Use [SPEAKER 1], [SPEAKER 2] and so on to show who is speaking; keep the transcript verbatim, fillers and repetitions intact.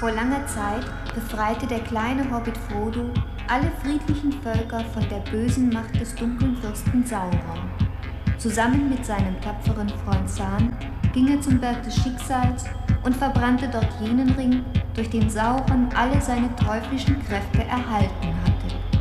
[SPEAKER 1] Vor langer Zeit befreite der kleine Hobbit Frodo alle friedlichen Völker von der bösen Macht des dunklen Fürsten Sauron. Zusammen mit seinem tapferen Freund Sam ging er zum Berg des Schicksals und verbrannte dort jenen Ring, durch den Sauron alle seine teuflischen Kräfte erhalten